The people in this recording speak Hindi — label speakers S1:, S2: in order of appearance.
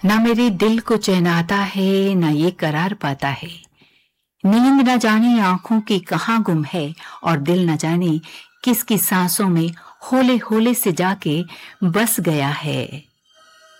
S1: ना मेरे दिल को चैन आता है, ना ये करार पाता है। नींद न जाने आंखों की कहाँ गुम है, और दिल न जाने किसकी सांसों में होले होले से जाके बस गया है।